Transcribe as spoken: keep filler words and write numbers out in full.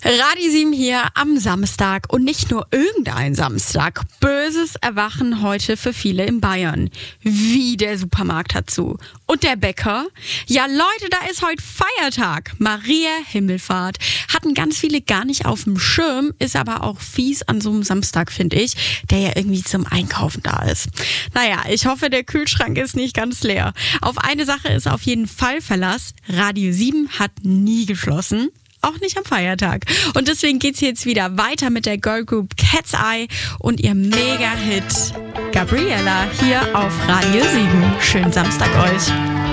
Radio sieben hier am Samstag und nicht nur irgendein Samstag. Böses Erwachen heute für viele in Bayern. Wie der Supermarkt hat zu. Und der Bäcker? Ja Leute, da ist heute Feiertag. Maria Himmelfahrt. Hatten ganz viele gar nicht auf dem Schirm, ist aber auch fies an so einem Samstag, finde ich, der ja irgendwie zum Einkaufen da ist. Naja, ich hoffe, der Kühlschrank ist nicht ganz leer. Auf eine Sache ist auf jeden Fall Verlass. Radio sieben hat nie geschlossen. Auch nicht am Feiertag. Und deswegen geht's jetzt wieder weiter mit der Girlgroup Cat's Eye und ihr Mega-Hit Gabriella hier auf Radio sieben. Schönen Samstag euch.